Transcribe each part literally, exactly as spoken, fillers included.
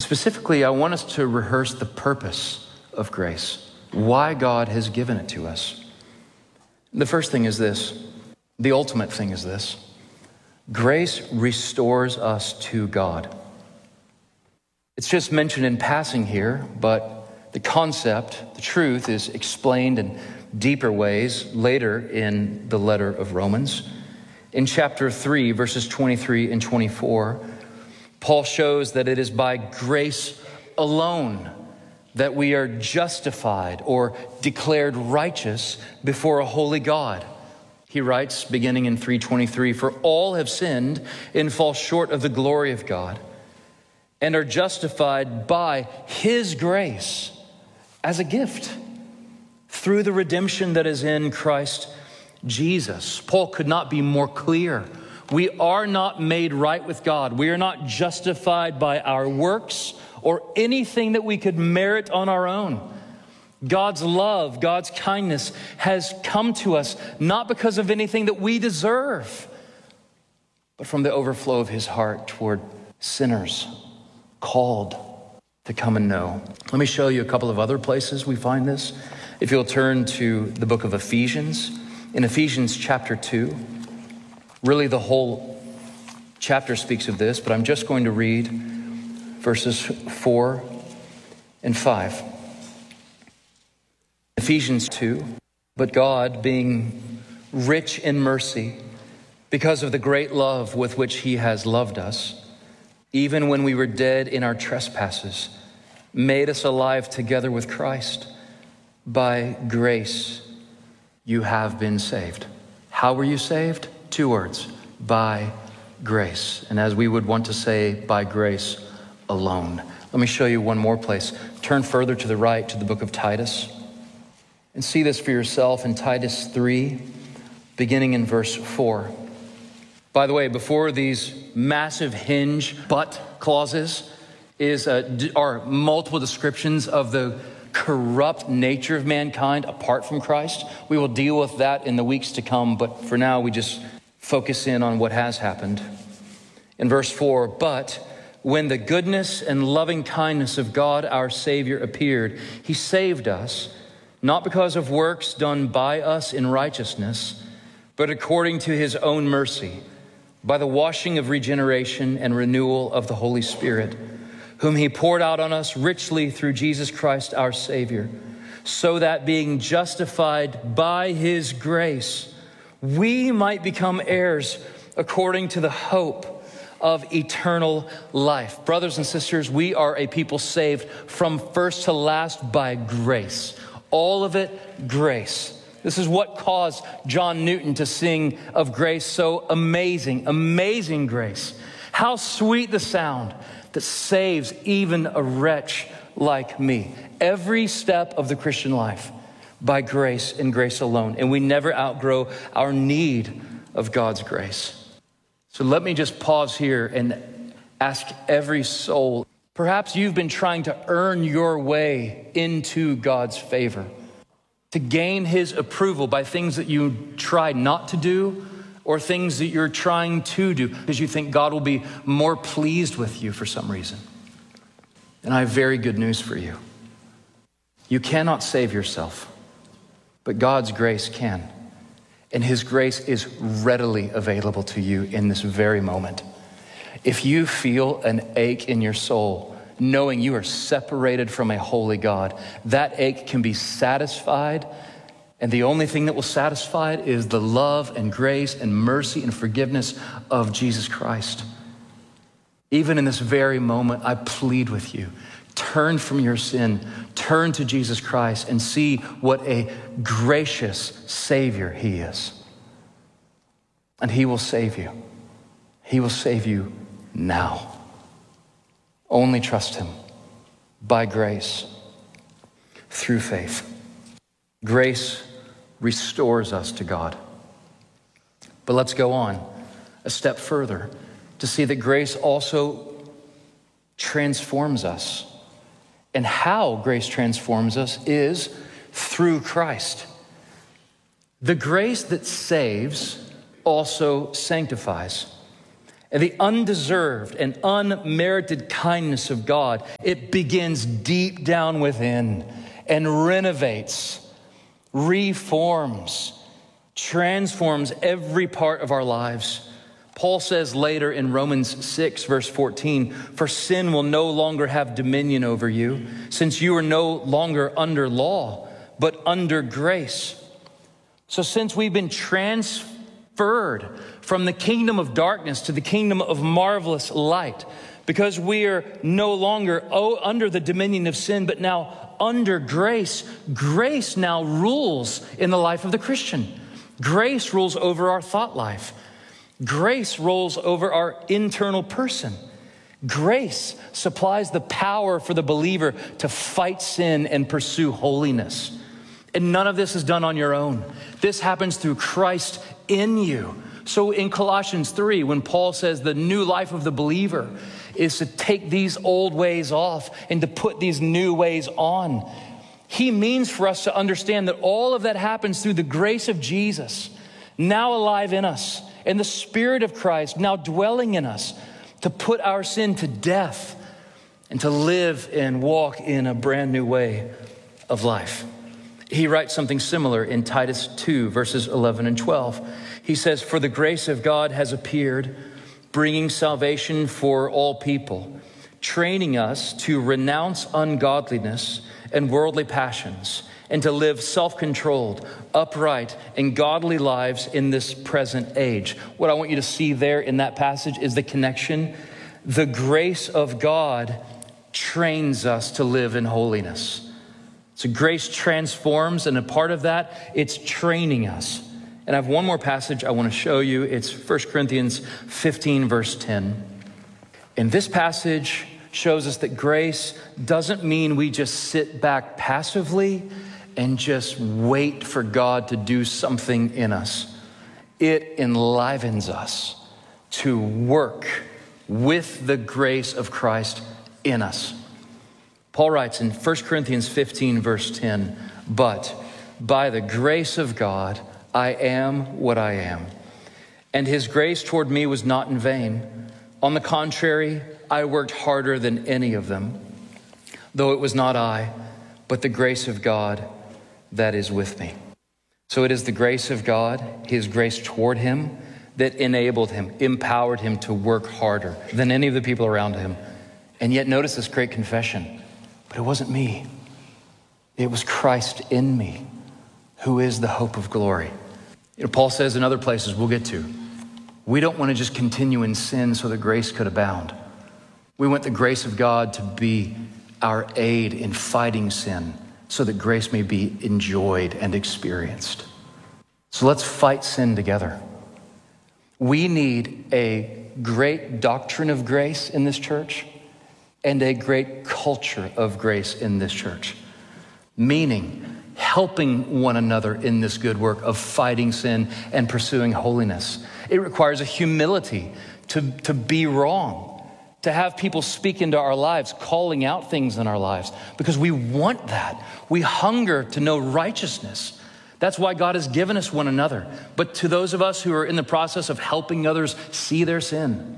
Specifically, I want us to rehearse the purpose of grace, why God has given it to us. The first thing is this. The ultimate thing is this. Grace restores us to God. It's just mentioned in passing here, but the concept, the truth, is explained in deeper ways later in the letter of Romans. In chapter three, verses twenty-three and twenty-four, Paul shows that it is by grace alone that we are justified or declared righteous before a holy God. He writes, beginning in three twenty-three, "For all have sinned and fall short of the glory of God, and are justified by his grace as a gift through the redemption that is in Christ Jesus." Paul could not be more clear. We are not made right with God. We are not justified by our works or anything that we could merit on our own. God's love, God's kindness has come to us not because of anything that we deserve, but from the overflow of his heart toward sinners called to come and know. Let me show you a couple of other places we find this. If you'll turn to the book of Ephesians, in Ephesians chapter two, really the whole chapter speaks of this, but I'm just going to read verses four and five. Ephesians two, "But God, being rich in mercy, because of the great love with which he has loved us, even when we were dead in our trespasses, made us alive together with Christ. By grace you have been saved." How were you saved? Two words: by grace. And as we would want to say, by grace alone. Let me show you one more place. Turn further to the right to the book of Titus and see this for yourself in Titus three, beginning in verse four. By the way, before these massive hinge but clauses is uh, are multiple descriptions of the corrupt nature of mankind apart from Christ. We will deal with that in the weeks to come, but for now we just focus in on what has happened. In verse four, "But when the goodness and loving kindness of God our Savior appeared, he saved us, not because of works done by us in righteousness, but according to his own mercy, by the washing of regeneration and renewal of the Holy Spirit, whom he poured out on us richly through Jesus Christ our Savior, so that being justified by his grace, we might become heirs according to the hope of eternal life." Brothers and sisters, we are a people saved from first to last by grace. All of it, grace. This is what caused John Newton to sing of grace so amazing, amazing grace. How sweet the sound that saves even a wretch like me. Every step of the Christian life by grace and grace alone. And we never outgrow our need of God's grace. So let me just pause here and ask every soul, perhaps you've been trying to earn your way into God's favor, to gain his approval by things that you try not to do or things that you're trying to do because you think God will be more pleased with you for some reason. And I have very good news for you. You cannot save yourself, but God's grace can. And his grace is readily available to you in this very moment. If you feel an ache in your soul, knowing you are separated from a holy God, that ache can be satisfied. And the only thing that will satisfy it is the love and grace and mercy and forgiveness of Jesus Christ. Even in this very moment, I plead with you, turn from your sin, turn to Jesus Christ and see what a gracious Savior he is. And he will save you. He will save you now. Only trust him by grace through faith. Grace restores us to God. But let's go on a step further to see that grace also transforms us. And how grace transforms us is through Christ. The grace that saves also sanctifies. And the undeserved and unmerited kindness of God, it begins deep down within and renovates, reforms, transforms every part of our lives. Paul says later in Romans six, verse fourteen, "For sin will no longer have dominion over you, since you are no longer under law, but under grace." So since we've been transferred from the kingdom of darkness to the kingdom of marvelous light, because we are no longer oh, under the dominion of sin, but now under grace, grace now rules in the life of the Christian. Grace rules over our thought life. Grace rolls over our internal person. Grace supplies the power for the believer to fight sin and pursue holiness. And none of this is done on your own. This happens through Christ in you. So in Colossians three, when Paul says the new life of the believer is to take these old ways off and to put these new ways on, he means for us to understand that all of that happens through the grace of Jesus, now alive in us, and the Spirit of Christ now dwelling in us, to put our sin to death and to live and walk in a brand new way of life. He writes something similar in Titus two, verses eleven and twelve. He says, "For the grace of God has appeared, bringing salvation for all people, training us to renounce ungodliness and worldly passions, and to live self-controlled, upright, and godly lives in this present age." What I want you to see there in that passage is the connection. The grace of God trains us to live in holiness. So grace transforms, and a part of that, it's training us. And I have one more passage I want to show you. It's First Corinthians fifteen, verse ten. And this passage shows us that grace doesn't mean we just sit back passively and just wait for God to do something in us. It enlivens us to work with the grace of Christ in us. Paul writes in First Corinthians fifteen, verse ten, "But by the grace of God, I am what I am. And his grace toward me was not in vain. On the contrary, I worked harder than any of them, though it was not I, but the grace of God that is with me." So it is the grace of God, his grace toward him, that enabled him, empowered him to work harder than any of the people around him. And yet notice this great confession. But it wasn't me. It was Christ in me, who is the hope of glory. You know, Paul says in other places we'll get to, we don't want to just continue in sin so that grace could abound. We want the grace of God to be our aid in fighting sin so that grace may be enjoyed and experienced. So let's fight sin together. We need a great doctrine of grace in this church and a great culture of grace in this church, meaning helping one another in this good work of fighting sin and pursuing holiness. It requires a humility to, to be wrong, to have people speak into our lives, calling out things in our lives, because we want that. We hunger to know righteousness. That's why God has given us one another. But to those of us who are in the process of helping others see their sin,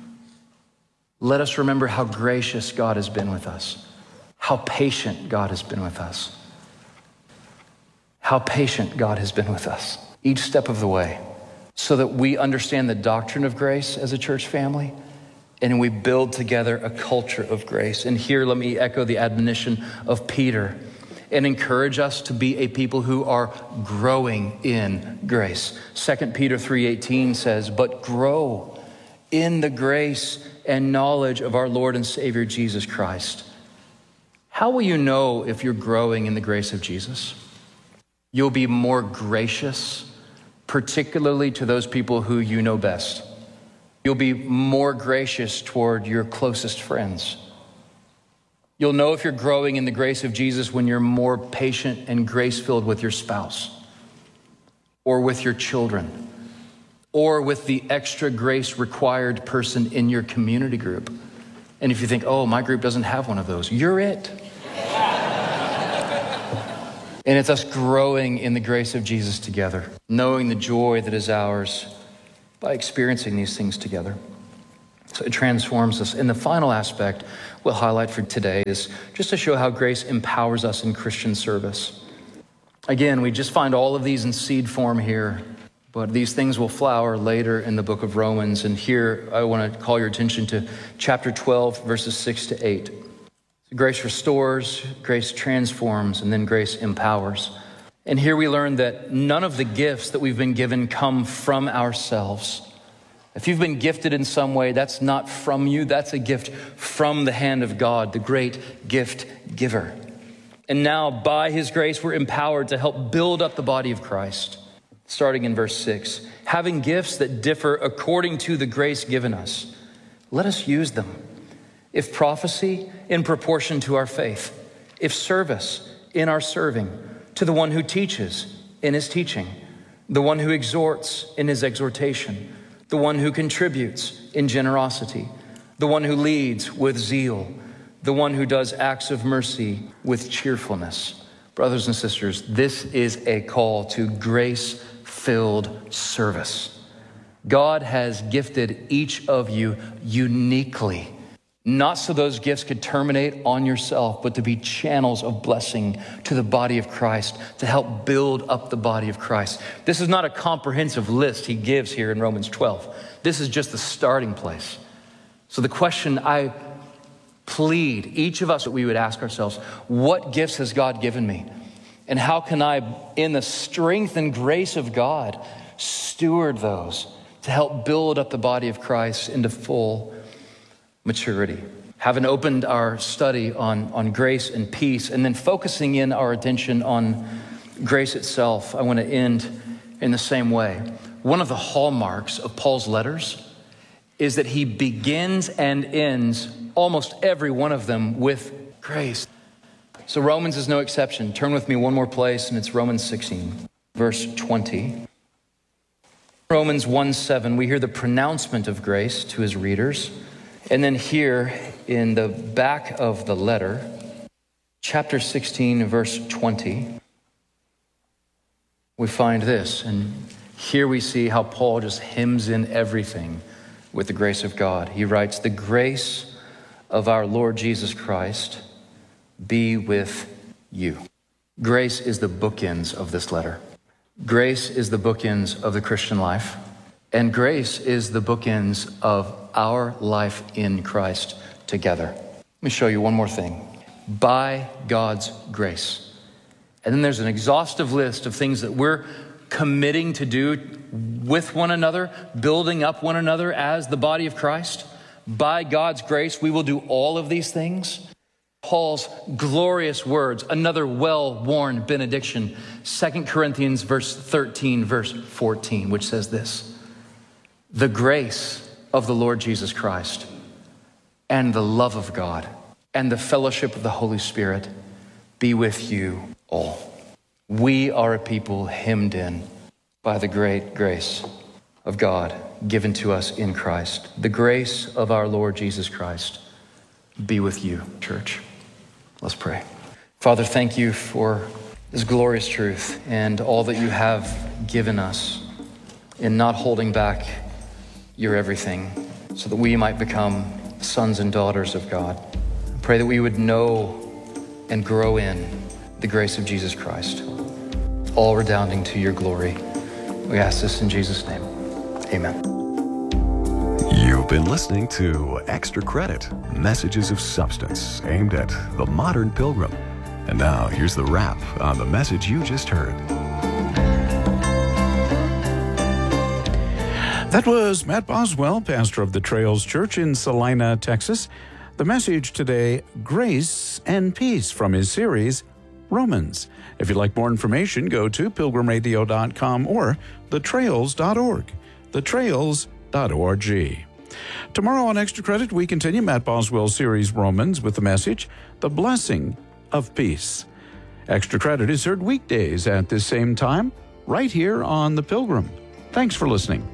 let us remember how gracious God has been with us, how patient God has been with us, how patient God has been with us each step of the way, so that we understand the doctrine of grace as a church family, and we build together a culture of grace. And here, let me echo the admonition of Peter and encourage us to be a people who are growing in grace. Second Peter three eighteen says, "But grow in the grace and knowledge of our Lord and Savior Jesus Christ." How will you know if you're growing in the grace of Jesus? You'll be more gracious, particularly to those people who you know best. You'll be more gracious toward your closest friends. You'll know if you're growing in the grace of Jesus when you're more patient and grace-filled with your spouse, or with your children, or with the extra grace required person in your community group. And if you think, oh, my group doesn't have one of those, you're it. And it's us growing in the grace of Jesus together, knowing the joy that is ours by experiencing these things together. So it transforms us. And the final aspect we'll highlight for today is just to show how grace empowers us in Christian service. Again, we just find all of these in seed form here, but these things will flower later in the book of Romans. And here I want to call your attention to chapter twelve, verses six to eight. Grace restores, grace transforms, and then grace empowers. And here we learn that none of the gifts that we've been given come from ourselves. If you've been gifted in some way, that's not from you. That's a gift from the hand of God, the great gift giver. And now, by his grace, we're empowered to help build up the body of Christ. Starting in verse six, having gifts that differ according to the grace given us, let us use them. If prophecy, in proportion to our faith. If service, in our serving. To the one who teaches, in his teaching. The one who exhorts, in his exhortation. The one who contributes in generosity, the one who leads with zeal, the one who does acts of mercy with cheerfulness. Brothers and sisters, this is a call to grace-filled service. God has gifted each of you uniquely, not so those gifts could terminate on yourself, but to be channels of blessing to the body of Christ, to help build up the body of Christ. This is not a comprehensive list he gives here in Romans twelve. This is just the starting place. So the question I plead, each of us, that we would ask ourselves, what gifts has God given me? And how can I, in the strength and grace of God, steward those to help build up the body of Christ into full maturity? Having opened our study on, on grace and peace, and then focusing in our attention on grace itself, I want to end in the same way. One of the hallmarks of Paul's letters is that he begins and ends almost every one of them with grace. So Romans is no exception. Turn with me one more place, and it's Romans sixteen, verse twenty. Romans one seven, we hear the pronouncement of grace to his readers. And then here in the back of the letter, chapter sixteen, verse twenty, we find this. And here we see how Paul just hymns in everything with the grace of God. He writes, the grace of our Lord Jesus Christ be with you. Grace is the bookends of this letter. Grace is the bookends of the Christian life. And grace is the bookends of our life in Christ together. Let me show you one more thing. By God's grace. And then there's an exhaustive list of things that we're committing to do with one another, building up one another as the body of Christ. By God's grace, we will do all of these things. Paul's glorious words, another well-worn benediction, Second Corinthians verse thirteen, verse fourteen, which says this, the grace of the Lord Jesus Christ and the love of God and the fellowship of the Holy Spirit be with you all. We are a people hemmed in by the great grace of God given to us in Christ. The grace of our Lord Jesus Christ be with you, church. Let's pray. Father, thank you for this glorious truth and all that you have given us in not holding back your everything so that we might become sons and daughters of God. I pray that we would know and grow in the grace of Jesus Christ, all redounding to your glory. We ask this in Jesus' name. Amen. You've been listening to Extra Credit, messages of substance aimed at the modern pilgrim. And now here's the wrap on the message you just heard. That was Matt Boswell, pastor of the Trails Church in Salina, Texas. The message today, Grace and Peace, from his series, Romans. If you'd like more information, go to pilgrim radio dot com or the trails dot org, the trails dot org. Tomorrow on Extra Credit, we continue Matt Boswell's series, Romans, with the message, The Blessing of Peace. Extra Credit is heard weekdays at this same time, right here on The Pilgrim. Thanks for listening.